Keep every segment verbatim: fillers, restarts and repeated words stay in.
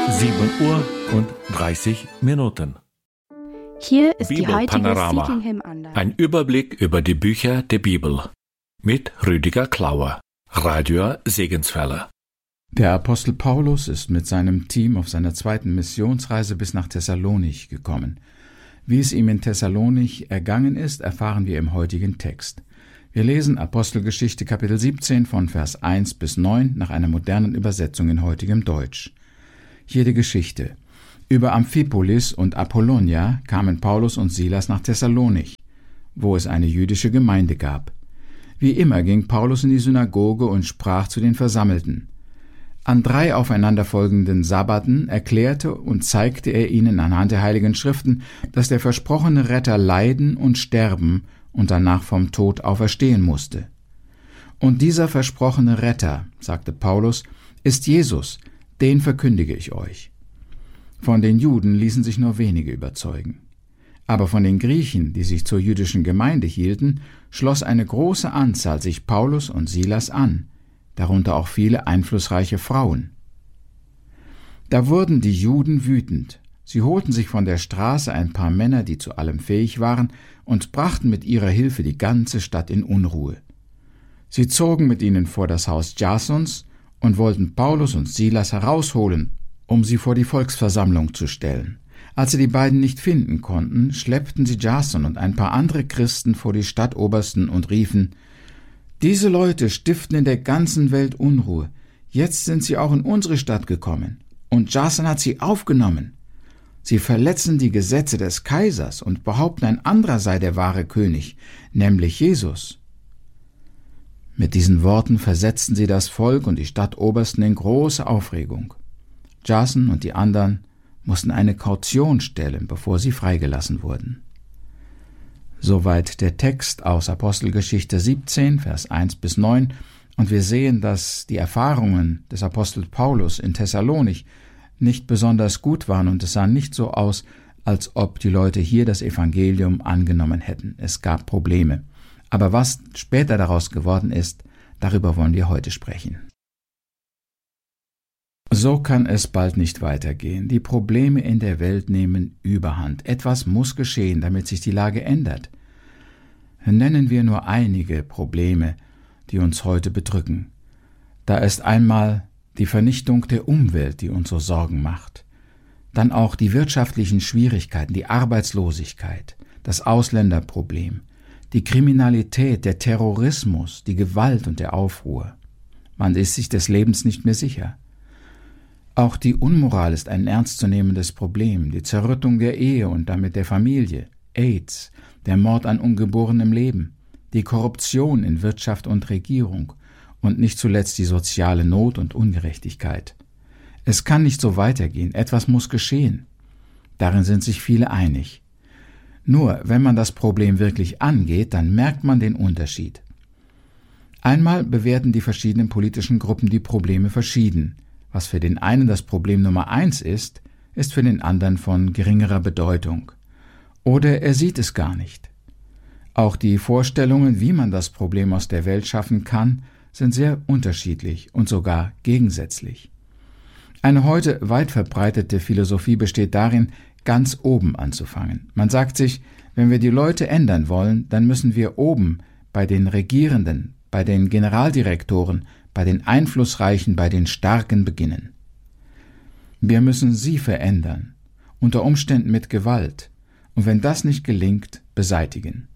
sieben Uhr und dreißig Minuten. Hier ist die heutige Bibelpanorama. Seeking Hymn Andacht. Ein Überblick über die Bücher der Bibel mit Rüdiger Klauer, Radio Segenswelle. Der Apostel Paulus ist mit seinem Team auf seiner zweiten Missionsreise bis nach Thessalonich gekommen. Wie es ihm in Thessalonich ergangen ist, erfahren wir im heutigen Text. Wir lesen Apostelgeschichte Kapitel siebzehn von Vers eins bis neun nach einer modernen Übersetzung in heutigem Deutsch. Hier die Geschichte. Über Amphipolis und Apollonia kamen Paulus und Silas nach Thessalonich, wo es eine jüdische Gemeinde gab. Wie immer ging Paulus in die Synagoge und sprach zu den Versammelten. An drei aufeinanderfolgenden Sabbaten erklärte und zeigte er ihnen anhand der Heiligen Schriften, dass der versprochene Retter leiden und sterben und danach vom Tod auferstehen musste. Und dieser versprochene Retter, sagte Paulus, ist Jesus, den verkündige ich euch. Von den Juden ließen sich nur wenige überzeugen. Aber von den Griechen, die sich zur jüdischen Gemeinde hielten, schloss eine große Anzahl sich Paulus und Silas an, darunter auch viele einflussreiche Frauen. Da wurden die Juden wütend. Sie holten sich von der Straße ein paar Männer, die zu allem fähig waren, und brachten mit ihrer Hilfe die ganze Stadt in Unruhe. Sie zogen mit ihnen vor das Haus Jasons und wollten Paulus und Silas herausholen, um sie vor die Volksversammlung zu stellen. Als sie die beiden nicht finden konnten, schleppten sie Jason und ein paar andere Christen vor die Stadtobersten und riefen: »Diese Leute stiften in der ganzen Welt Unruhe. Jetzt sind sie auch in unsere Stadt gekommen. Und Jason hat sie aufgenommen. Sie verletzen die Gesetze des Kaisers und behaupten, ein anderer sei der wahre König, nämlich Jesus.« Mit diesen Worten versetzten sie das Volk und die Stadtobersten in große Aufregung. Jason und die anderen mussten eine Kaution stellen, bevor sie freigelassen wurden. Soweit der Text aus Apostelgeschichte siebzehn, Vers eins bis neun, und wir sehen, dass die Erfahrungen des Apostels Paulus in Thessalonich nicht besonders gut waren und es sah nicht so aus, als ob die Leute hier das Evangelium angenommen hätten. Es gab Probleme. Aber was später daraus geworden ist, darüber wollen wir heute sprechen. So kann es bald nicht weitergehen. Die Probleme in der Welt nehmen Überhand. Etwas muss geschehen, damit sich die Lage ändert. Nennen wir nur einige Probleme, die uns heute bedrücken. Da ist einmal die Vernichtung der Umwelt, die uns so Sorgen macht. Dann auch die wirtschaftlichen Schwierigkeiten, die Arbeitslosigkeit, das Ausländerproblem, die Kriminalität, der Terrorismus, die Gewalt und der Aufruhr. Man ist sich des Lebens nicht mehr sicher. Auch die Unmoral ist ein ernstzunehmendes Problem, die Zerrüttung der Ehe und damit der Familie, AIDS, der Mord an ungeborenem Leben, die Korruption in Wirtschaft und Regierung und nicht zuletzt die soziale Not und Ungerechtigkeit. Es kann nicht so weitergehen, etwas muss geschehen. Darin sind sich viele einig. Nur, wenn man das Problem wirklich angeht, dann merkt man den Unterschied. Einmal bewerten die verschiedenen politischen Gruppen die Probleme verschieden. Was für den einen das Problem Nummer eins ist, ist für den anderen von geringerer Bedeutung. Oder er sieht es gar nicht. Auch die Vorstellungen, wie man das Problem aus der Welt schaffen kann, sind sehr unterschiedlich und sogar gegensätzlich. Eine heute weit verbreitete Philosophie besteht darin, ganz oben anzufangen. Man sagt sich, wenn wir die Leute ändern wollen, dann müssen wir oben bei den Regierenden, bei den Generaldirektoren, bei den Einflussreichen, bei den Starken beginnen. Wir müssen sie verändern, unter Umständen mit Gewalt, und wenn das nicht gelingt, beseitigen.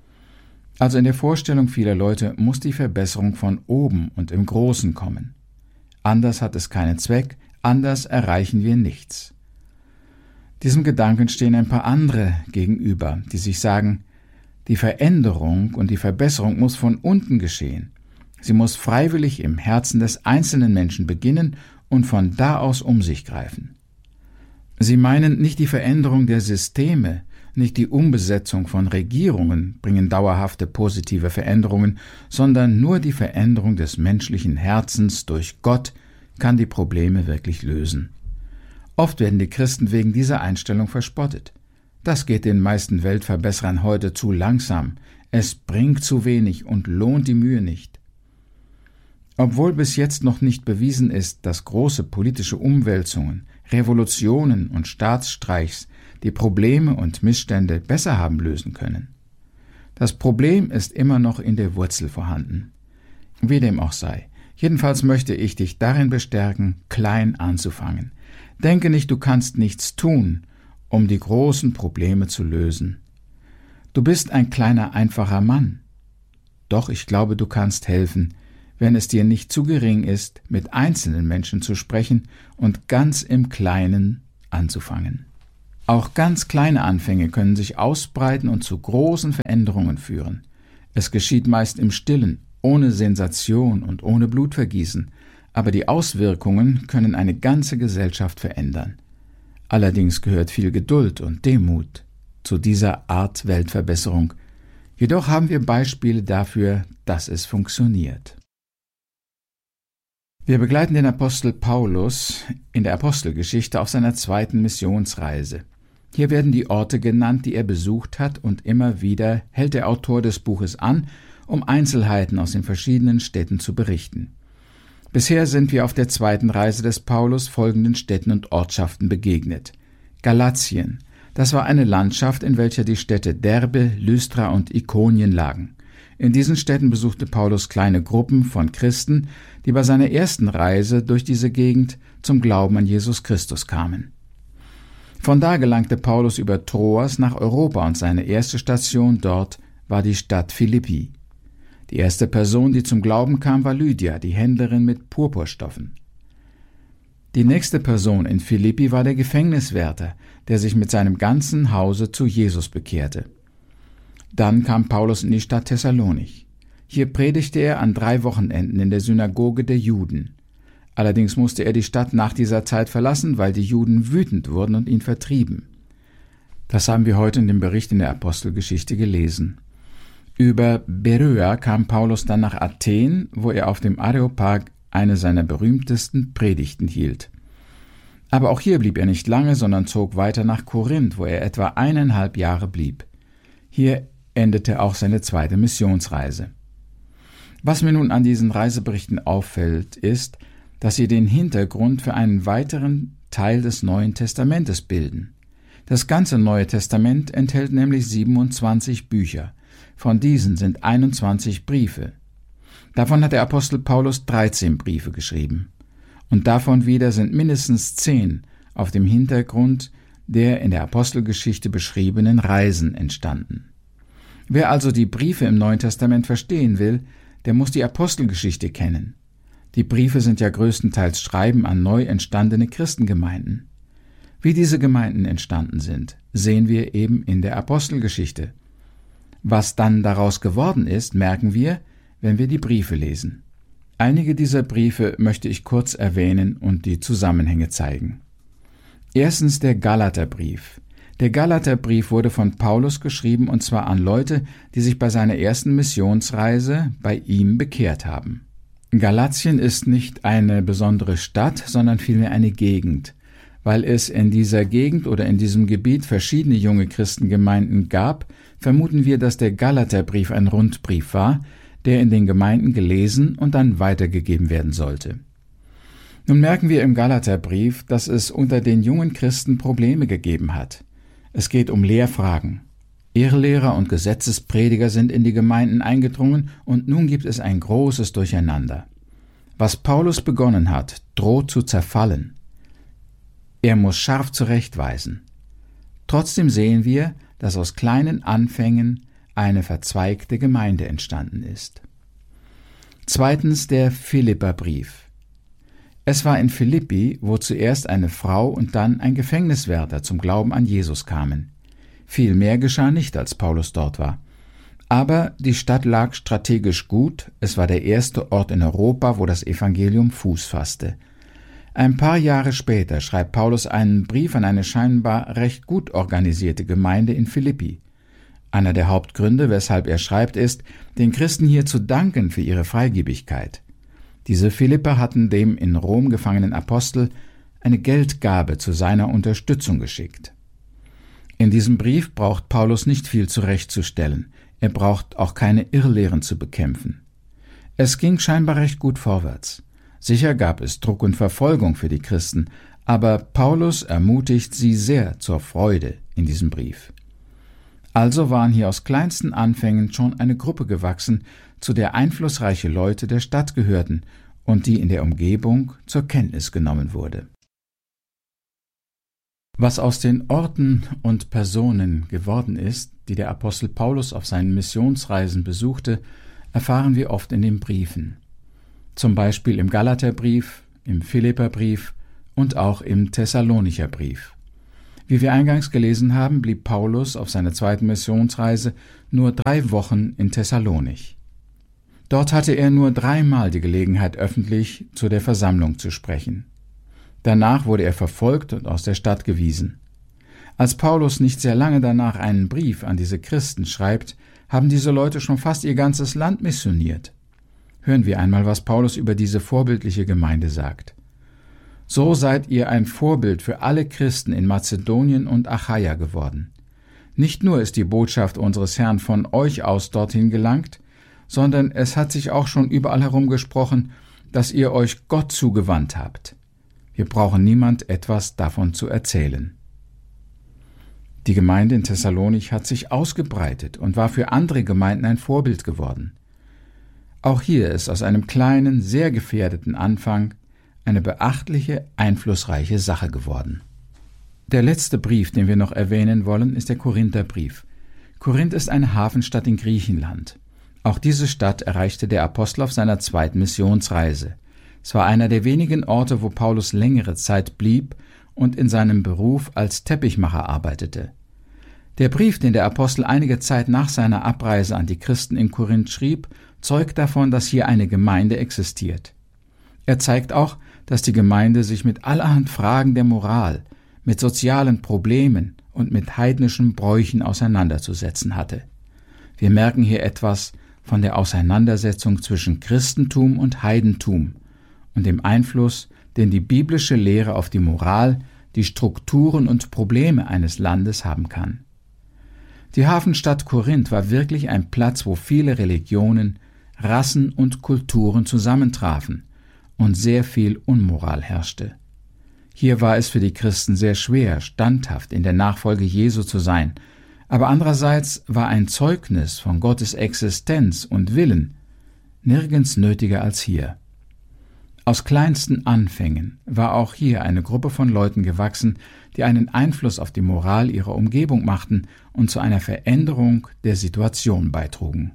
Also in der Vorstellung vieler Leute muss die Verbesserung von oben und im Großen kommen. Anders hat es keinen Zweck, anders erreichen wir nichts. Diesem Gedanken stehen ein paar andere gegenüber, die sich sagen, die Veränderung und die Verbesserung muss von unten geschehen. Sie muss freiwillig im Herzen des einzelnen Menschen beginnen und von da aus um sich greifen. Sie meinen, nicht die Veränderung der Systeme, nicht die Umbesetzung von Regierungen bringen dauerhafte positive Veränderungen, sondern nur die Veränderung des menschlichen Herzens durch Gott kann die Probleme wirklich lösen. Oft werden die Christen wegen dieser Einstellung verspottet. Das geht den meisten Weltverbesserern heute zu langsam. Es bringt zu wenig und lohnt die Mühe nicht. Obwohl bis jetzt noch nicht bewiesen ist, dass große politische Umwälzungen, Revolutionen und Staatsstreichs die Probleme und Missstände besser haben lösen können. Das Problem ist immer noch in der Wurzel vorhanden. Wie dem auch sei, jedenfalls möchte ich dich darin bestärken, klein anzufangen. Denke nicht, du kannst nichts tun, um die großen Probleme zu lösen. Du bist ein kleiner, einfacher Mann. Doch ich glaube, du kannst helfen, wenn es dir nicht zu gering ist, mit einzelnen Menschen zu sprechen und ganz im Kleinen anzufangen. Auch ganz kleine Anfänge können sich ausbreiten und zu großen Veränderungen führen. Es geschieht meist im Stillen, ohne Sensation und ohne Blutvergießen, aber die Auswirkungen können eine ganze Gesellschaft verändern. Allerdings gehört viel Geduld und Demut zu dieser Art Weltverbesserung. Jedoch haben wir Beispiele dafür, dass es funktioniert. Wir begleiten den Apostel Paulus in der Apostelgeschichte auf seiner zweiten Missionsreise. Hier werden die Orte genannt, die er besucht hat, und immer wieder hält der Autor des Buches an, um Einzelheiten aus den verschiedenen Städten zu berichten. Bisher sind wir auf der zweiten Reise des Paulus folgenden Städten und Ortschaften begegnet. Galatien, das war eine Landschaft, in welcher die Städte Derbe, Lystra und Ikonien lagen. In diesen Städten besuchte Paulus kleine Gruppen von Christen, die bei seiner ersten Reise durch diese Gegend zum Glauben an Jesus Christus kamen. Von da gelangte Paulus über Troas nach Europa und seine erste Station dort war die Stadt Philippi. Die erste Person, die zum Glauben kam, war Lydia, die Händlerin mit Purpurstoffen. Die nächste Person in Philippi war der Gefängniswärter, der sich mit seinem ganzen Hause zu Jesus bekehrte. Dann kam Paulus in die Stadt Thessalonich. Hier predigte er an drei Wochenenden in der Synagoge der Juden. Allerdings musste er die Stadt nach dieser Zeit verlassen, weil die Juden wütend wurden und ihn vertrieben. Das haben wir heute in dem Bericht in der Apostelgeschichte gelesen. Über Beröa kam Paulus dann nach Athen, wo er auf dem Areopag eine seiner berühmtesten Predigten hielt. Aber auch hier blieb er nicht lange, sondern zog weiter nach Korinth, wo er etwa eineinhalb Jahre blieb. Hier endete auch seine zweite Missionsreise. Was mir nun an diesen Reiseberichten auffällt, ist, dass sie den Hintergrund für einen weiteren Teil des Neuen Testamentes bilden. Das ganze Neue Testament enthält nämlich siebenundzwanzig Bücher. Von diesen sind einundzwanzig Briefe. Davon hat der Apostel Paulus dreizehn Briefe geschrieben. Und davon wieder sind mindestens zehn auf dem Hintergrund der in der Apostelgeschichte beschriebenen Reisen entstanden. Wer also die Briefe im Neuen Testament verstehen will, der muss die Apostelgeschichte kennen. Die Briefe sind ja größtenteils Schreiben an neu entstandene Christengemeinden. Wie diese Gemeinden entstanden sind, sehen wir eben in der Apostelgeschichte. Was dann daraus geworden ist, merken wir, wenn wir die Briefe lesen. Einige dieser Briefe möchte ich kurz erwähnen und die Zusammenhänge zeigen. Erstens der Galaterbrief. Der Galaterbrief wurde von Paulus geschrieben, und zwar an Leute, die sich bei seiner ersten Missionsreise bei ihm bekehrt haben. Galatien ist nicht eine besondere Stadt, sondern vielmehr eine Gegend. Weil es in dieser Gegend oder in diesem Gebiet verschiedene junge Christengemeinden gab, vermuten wir, dass der Galaterbrief ein Rundbrief war, der in den Gemeinden gelesen und dann weitergegeben werden sollte. Nun merken wir im Galaterbrief, dass es unter den jungen Christen Probleme gegeben hat. Es geht um Lehrfragen. Irrlehrer und Gesetzesprediger sind in die Gemeinden eingedrungen und nun gibt es ein großes Durcheinander. Was Paulus begonnen hat, droht zu zerfallen. Er muss scharf zurechtweisen. Trotzdem sehen wir, dass aus kleinen Anfängen eine verzweigte Gemeinde entstanden ist. Zweitens der Philipperbrief. Es war in Philippi, wo zuerst eine Frau und dann ein Gefängniswärter zum Glauben an Jesus kamen. Viel mehr geschah nicht, als Paulus dort war. Aber die Stadt lag strategisch gut, es war der erste Ort in Europa, wo das Evangelium Fuß fasste. Ein paar Jahre später schreibt Paulus einen Brief an eine scheinbar recht gut organisierte Gemeinde in Philippi. Einer der Hauptgründe, weshalb er schreibt, ist, den Christen hier zu danken für ihre Freigebigkeit. Diese Philipper hatten dem in Rom gefangenen Apostel eine Geldgabe zu seiner Unterstützung geschickt. In diesem Brief braucht Paulus nicht viel zurechtzustellen. Er braucht auch keine Irrlehren zu bekämpfen. Es ging scheinbar recht gut vorwärts. Sicher gab es Druck und Verfolgung für die Christen, Aber Paulus ermutigt sie sehr zur Freude in diesem Brief. Also waren hier aus kleinsten Anfängen schon eine Gruppe gewachsen, zu der einflussreiche Leute der Stadt gehörten und die in der Umgebung zur Kenntnis genommen wurde. Was aus den Orten und Personen geworden ist, die der Apostel Paulus auf seinen Missionsreisen besuchte, erfahren wir oft in den Briefen. Zum Beispiel im Galaterbrief, im Philipperbrief und auch im Thessalonicher Brief. Wie wir eingangs gelesen haben, blieb Paulus auf seiner zweiten Missionsreise nur drei Wochen in Thessalonich. Dort hatte er nur dreimal die Gelegenheit, öffentlich zu der Versammlung zu sprechen. Danach wurde er verfolgt und aus der Stadt gewiesen. Als Paulus nicht sehr lange danach einen Brief an diese Christen schreibt, haben diese Leute schon fast ihr ganzes Land missioniert. Hören wir einmal, was Paulus über diese vorbildliche Gemeinde sagt. So seid ihr ein Vorbild für alle Christen in Mazedonien und Achaia geworden. Nicht nur ist die Botschaft unseres Herrn von euch aus dorthin gelangt, sondern es hat sich auch schon überall herum gesprochen, dass ihr euch Gott zugewandt habt. Wir brauchen niemand etwas davon zu erzählen. Die Gemeinde in Thessalonich hat sich ausgebreitet und war für andere Gemeinden ein Vorbild geworden. Auch hier ist aus einem kleinen, sehr gefährdeten Anfang eine beachtliche, einflussreiche Sache geworden. Der letzte Brief, den wir noch erwähnen wollen, ist der Korintherbrief. Korinth ist eine Hafenstadt in Griechenland. Auch diese Stadt erreichte der Apostel auf seiner zweiten Missionsreise. Es war einer der wenigen Orte, wo Paulus längere Zeit blieb und in seinem Beruf als Teppichmacher arbeitete. Der Brief, den der Apostel einige Zeit nach seiner Abreise an die Christen in Korinth schrieb, zeugt davon, dass hier eine Gemeinde existiert. Er zeigt auch, dass die Gemeinde sich mit allerhand Fragen der Moral, mit sozialen Problemen und mit heidnischen Bräuchen auseinanderzusetzen hatte. Wir merken hier etwas von der Auseinandersetzung zwischen Christentum und Heidentum und dem Einfluss, den die biblische Lehre auf die Moral, die Strukturen und Probleme eines Landes haben kann. Die Hafenstadt Korinth war wirklich ein Platz, wo viele Religionen, Rassen und Kulturen zusammentrafen und sehr viel Unmoral herrschte. Hier war es für die Christen sehr schwer, standhaft in der Nachfolge Jesu zu sein, aber andererseits war ein Zeugnis von Gottes Existenz und Willen nirgends nötiger als hier. Aus kleinsten Anfängen war auch hier eine Gruppe von Leuten gewachsen, die einen Einfluss auf die Moral ihrer Umgebung machten und zu einer Veränderung der Situation beitrugen.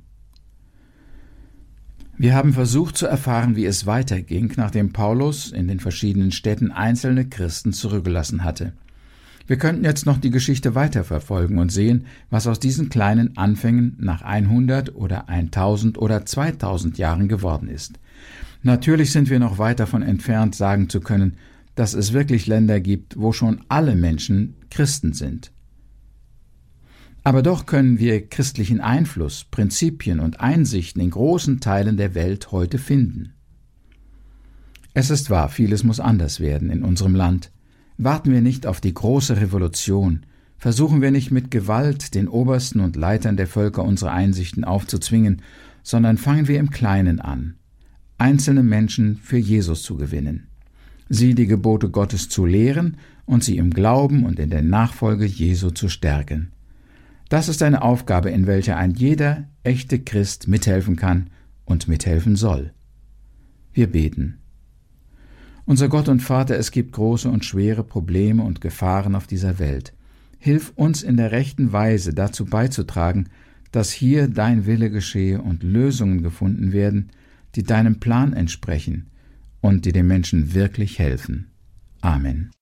Wir haben versucht zu erfahren, wie es weiterging, nachdem Paulus in den verschiedenen Städten einzelne Christen zurückgelassen hatte. Wir könnten jetzt noch die Geschichte weiterverfolgen und sehen, was aus diesen kleinen Anfängen nach hundert oder tausend oder zweitausend Jahren geworden ist. Natürlich sind wir noch weit davon entfernt, sagen zu können, dass es wirklich Länder gibt, wo schon alle Menschen Christen sind. Aber doch können wir christlichen Einfluss, Prinzipien und Einsichten in großen Teilen der Welt heute finden. Es ist wahr, vieles muss anders werden in unserem Land. Warten wir nicht auf die große Revolution, versuchen wir nicht mit Gewalt den Obersten und Leitern der Völker unsere Einsichten aufzuzwingen, sondern fangen wir im Kleinen an, einzelne Menschen für Jesus zu gewinnen, sie die Gebote Gottes zu lehren und sie im Glauben und in der Nachfolge Jesu zu stärken. Das ist eine Aufgabe, in welcher ein jeder echte Christ mithelfen kann und mithelfen soll. Wir beten. Unser Gott und Vater, es gibt große und schwere Probleme und Gefahren auf dieser Welt. Hilf uns in der rechten Weise dazu beizutragen, dass hier dein Wille geschehe und Lösungen gefunden werden, die deinem Plan entsprechen und die den Menschen wirklich helfen. Amen.